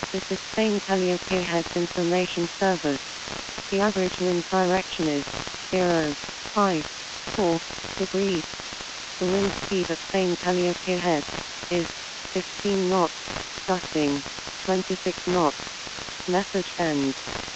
This is Spain Calliope Heads Information Service. The average wind direction is 0.4 degrees. The wind speed at Spain Calliope Head is 15 knots, gusting 26 knots. Message ends.